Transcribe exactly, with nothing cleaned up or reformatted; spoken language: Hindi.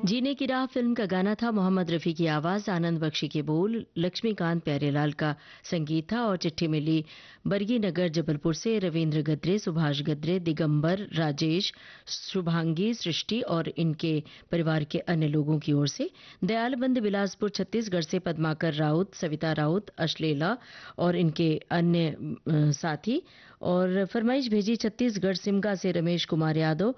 जीने की राह फिल्म का गाना था। मोहम्मद रफ़ी की आवाज़, आनंद बख्शी के बोल, लक्ष्मीकांत प्यारेलाल का संगीत था और चिट्ठी मिली बरगी नगर जबलपुर से रविंद्र गद्रे, सुभाष गद्रे, दिगंबर, राजेश, शुभांगी, सृष्टि और इनके परिवार के अन्य लोगों की ओर से। दयालबंद बिलासपुर छत्तीसगढ़ से पद्माकर राउत, सविता राउत, अश्लेला और इनके अन्य अ, साथी। और फरमाइश भेजी छत्तीसगढ़ सिमगा से रमेश कुमार यादव,